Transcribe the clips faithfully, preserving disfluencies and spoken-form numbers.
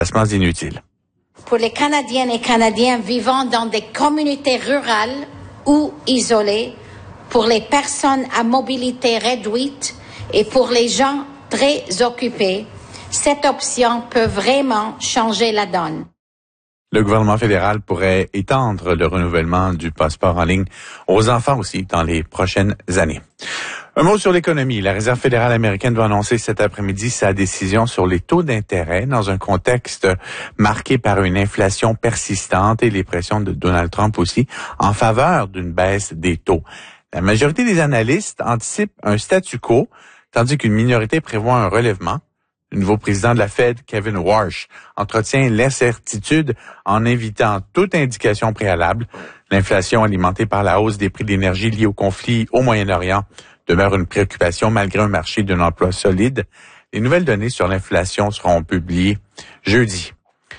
déplacements inutiles. Pour les Canadiennes et Canadiens vivant dans des communautés rurales ou isolées, pour les personnes à mobilité réduite et pour les gens très occupés, cette option peut vraiment changer la donne. Le gouvernement fédéral pourrait étendre le renouvellement du passeport en ligne aux enfants aussi dans les prochaines années. Un mot sur l'économie. La Réserve fédérale américaine va annoncer cet après-midi sa décision sur les taux d'intérêt dans un contexte marqué par une inflation persistante et les pressions de Donald Trump aussi en faveur d'une baisse des taux. La majorité des analystes anticipent un statu quo, tandis qu'une minorité prévoit un relèvement. Le nouveau président de la Fed, Kevin Warsh, entretient l'incertitude en évitant toute indication préalable. L'inflation alimentée par la hausse des prix de l'énergie liée au conflit au Moyen-Orient demeure une préoccupation malgré un marché d'un emploi solide. Les nouvelles données sur l'inflation seront publiées jeudi.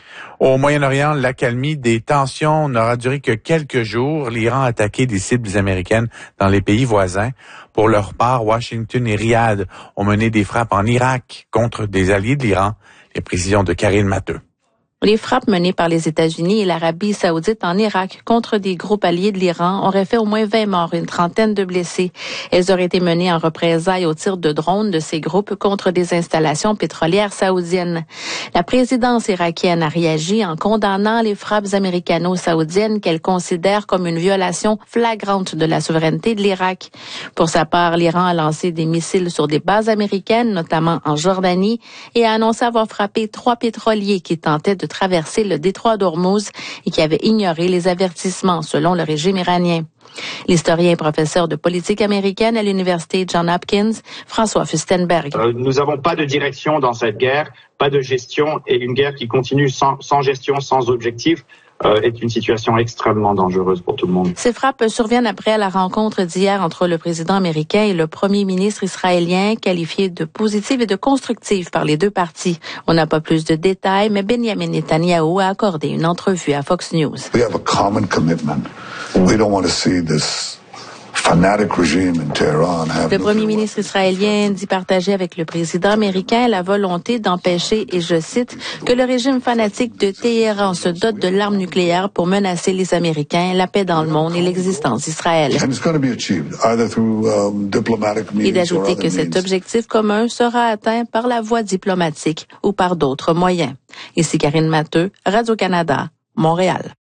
Au Moyen-Orient, l'accalmie des tensions n'aura duré que quelques jours. L'Iran a attaqué des cibles américaines dans les pays voisins. Pour leur part, Washington et Riyad ont mené des frappes en Irak contre des alliés de l'Iran. Les précisions de Karine Matteux. Les frappes menées par les États-Unis et l'Arabie saoudite en Irak contre des groupes alliés de l'Iran auraient fait au moins vingt morts et une trentaine de blessés. Elles auraient été menées en représailles au tir de drones de ces groupes contre des installations pétrolières saoudiennes. La présidence irakienne a réagi en condamnant les frappes américano-saoudiennes qu'elle considère comme une violation flagrante de la souveraineté de l'Irak. Pour sa part, l'Iran a lancé des missiles sur des bases américaines, notamment en Jordanie, et a annoncé avoir frappé trois pétroliers qui tentaient de traverser le détroit d'Ormuz et qui avait ignoré les avertissements, selon le régime iranien. L'historien et professeur de politique américaine à l'université Johns Hopkins, François Furstenberg. Euh, nous n'avons pas de direction dans cette guerre, pas de gestion, et une guerre qui continue sans, sans gestion, sans objectif, euh, est une situation extrêmement dangereuse pour tout le monde. Ces frappes surviennent après la rencontre d'hier entre le président américain et le premier ministre israélien, qualifiée de positive et de constructive par les deux parties. On n'a pas plus de détails, mais Benjamin Netanyahu a accordé une entrevue à Fox News. We have a common commitment. We don't want to see this fanatic regime in Tehran have. Le premier ministre israélien dit partager avec le président américain la volonté d'empêcher, et je cite, que le régime fanatique de Téhéran se dote de l'arme nucléaire pour menacer les Américains, la paix dans le monde et l'existence d'Israël. And it's going to be achieved either through um, diplomatic means. Et d'ajouter or que other cet means. objectif commun sera atteint par la voie diplomatique ou par d'autres moyens. Ici Karine Matteux, Radio-Canada, Montréal.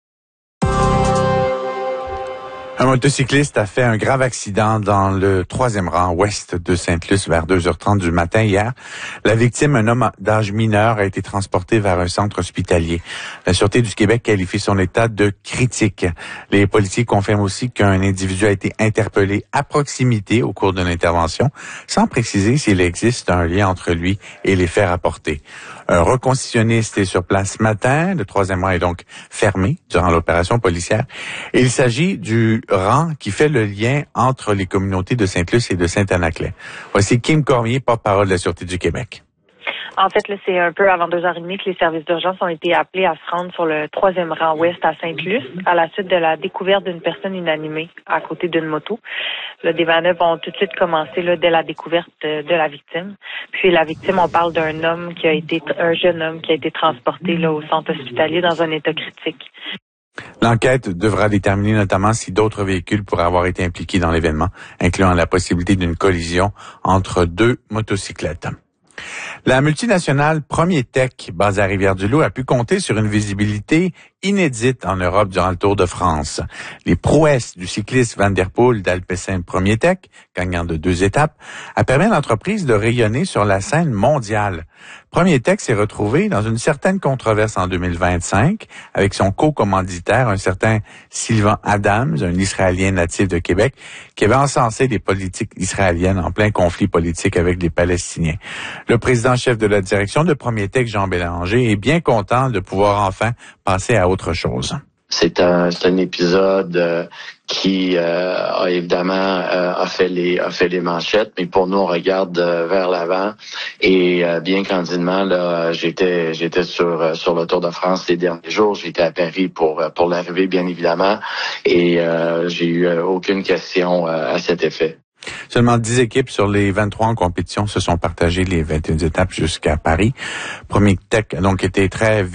Un motocycliste a fait un grave accident dans le troisième rang ouest de Sainte-Luce vers deux heures trente du matin hier. La victime, un homme d'âge mineur, a été transporté vers un centre hospitalier. La Sûreté du Québec qualifie son état de critique. Les policiers confirment aussi qu'un individu a été interpellé à proximité au cours de l'intervention, sans préciser s'il existe un lien entre lui et les faits rapportés. Un reconstitutionniste est sur place ce matin. Le troisième rang est donc fermé durant l'opération policière. Et il s'agit du rang qui fait le lien entre les communautés de Sainte-Luce et de Saint-Anaclet. Voici Kim Cormier, porte-parole de la Sûreté du Québec. En fait, là, c'est un peu avant deux heures trente que les services d'urgence ont été appelés à se rendre sur le troisième rang ouest à Sainte-Luce à la suite de la découverte d'une personne inanimée à côté d'une moto. Là, des manœuvres ont tout de suite commencé là, dès la découverte de, de la victime. Puis la victime, on parle d'un homme qui a été, un jeune homme qui a été transporté là au centre hospitalier dans un état critique. L'enquête devra déterminer notamment si d'autres véhicules pourraient avoir été impliqués dans l'événement, incluant la possibilité d'une collision entre deux motocyclettes. La multinationale Premier Tech, basée à Rivière-du-Loup, a pu compter sur une visibilité inédite en Europe durant le Tour de France. Les prouesses du cycliste Van der Poel d'Alpecin Premier Tech, gagnant de deux étapes, a permis à l'entreprise de rayonner sur la scène mondiale. Premier Tech s'est retrouvé dans une certaine controverse en deux mille vingt-cinq avec son co-commanditaire, un certain Sylvain Adams, un Israélien natif de Québec, qui avait encensé des politiques israéliennes en plein conflit politique avec les Palestiniens. Le président-chef de la direction de Premier Tech, Jean Bélanger, est bien content de pouvoir enfin passer à autre chose. C'est un, c'est un épisode euh, qui euh, a évidemment euh, a fait les a fait les manchettes, mais pour nous on regarde euh, vers l'avant et euh, bien candidement là j'étais j'étais sur euh, sur le Tour de France les derniers jours, j'étais à Paris pour pour l'arrivée bien évidemment et euh, j'ai eu euh, aucune question euh, à cet effet. Seulement dix équipes sur les vingt-trois en compétition se sont partagées les vingt et une étapes jusqu'à Paris. Premier Tech a donc été très